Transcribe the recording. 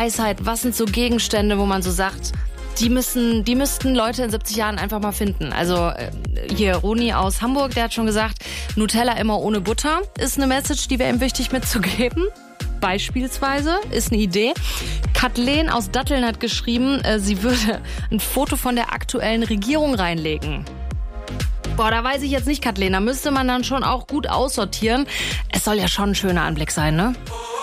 Weisheit? Was sind so Gegenstände, wo man so sagt, die müssten Leute in 70 Jahren einfach mal finden. Also hier Roni aus Hamburg, der hat schon gesagt, Nutella immer ohne Butter ist eine Message, die wäre ihm wichtig mitzugeben. Beispielsweise ist eine Idee. Kathleen aus Datteln hat geschrieben, sie würde ein Foto von der aktuellen Regierung reinlegen. Boah, da weiß ich jetzt nicht, Kathleen, da müsste man dann schon auch gut aussortieren. Es soll ja schon ein schöner Anblick sein, ne?